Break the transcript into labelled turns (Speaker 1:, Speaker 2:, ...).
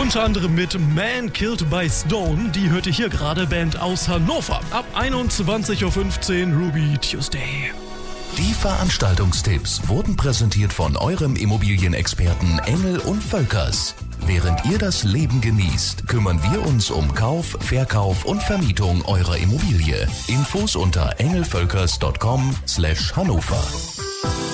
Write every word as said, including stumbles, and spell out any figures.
Speaker 1: Unter anderem mit Man Killed by Stone. Die hörte hier gerade, Band aus Hannover. Ab einundzwanzig Uhr fünfzehn Ruby Tuesday.
Speaker 2: Die Veranstaltungstipps wurden präsentiert von eurem Immobilienexperten Engel und Völkers. Während ihr das Leben genießt, kümmern wir uns um Kauf, Verkauf und Vermietung eurer Immobilie. Infos unter engelvölkers punkt com slash Hannover.